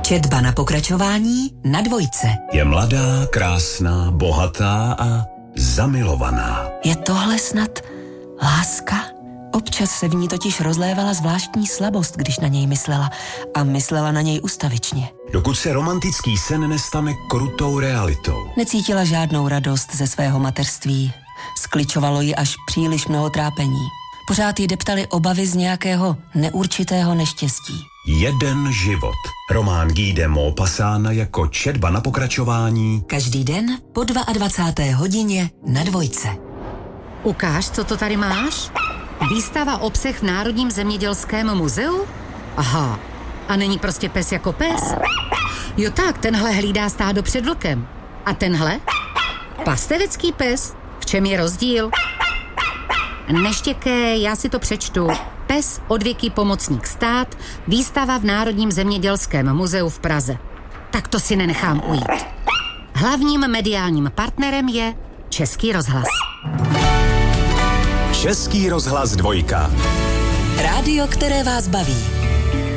Četba na pokračování na Dvojce. Je mladá, krásná, bohatá a zamilovaná. Je tohle snad láska? Občas se v ní totiž rozlévala zvláštní slabost, když na něj myslela. A myslela na něj ustavičně. Dokud se romantický sen nestane krutou realitou. Necítila žádnou radost ze svého mateřství. Skličovalo ji až příliš mnoho trápení. Pořád jí deptaly obavy z nějakého neurčitého neštěstí. Jeden život. Román Guy de Maupassana jako četba na pokračování. Každý den po 22. hodině na Dvojce. Ukáž, co to tady máš? Výstava o psech v Národním zemědělském muzeu? Aha, a není prostě pes jako pes? Jo tak, tenhle hlídá stádo před vlkem. A tenhle? Pastevecký pes? V čem je rozdíl? Neštěkej, já si to přečtu. Pes, odvěký pomocník stát, výstava v Národním zemědělském muzeu v Praze. Tak to si nenechám ujít. Hlavním mediálním partnerem je Český rozhlas. Český rozhlas 2. Rádio, které vás baví.